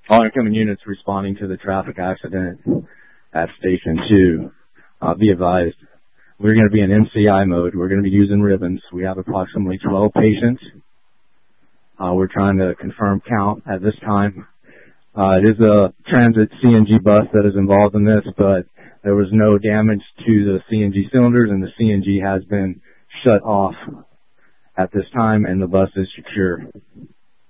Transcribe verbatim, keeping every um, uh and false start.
All incoming units responding to the traffic accident at Station two. Uh, be advised, we're going to be in M C I mode. We're going to be using ribbons. We have approximately twelve patients. Uh, we're trying to confirm count at this time. Uh, it is a transit C N G bus that is involved in this, but there was no damage to the C N G cylinders, and the C N G has been shut off at this time, and the bus is secure.